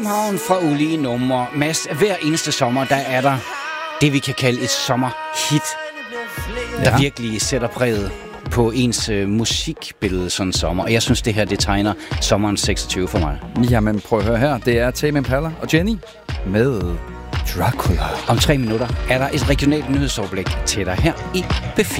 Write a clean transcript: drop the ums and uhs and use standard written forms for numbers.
Havn fra ulige numre. Mads, hver eneste sommer, der er der det, vi kan kalde et sommerhit, der virkelig sætter præget på ens musikbillede sådan en sommer. Og jeg synes, det her, det tegner sommeren 26 for mig. Jamen, prøv at høre her. Det er Tame Impala og Jenny med Dracula. Om 3 minutter er der et regionalt nyhedsoverblik til dig her i P4.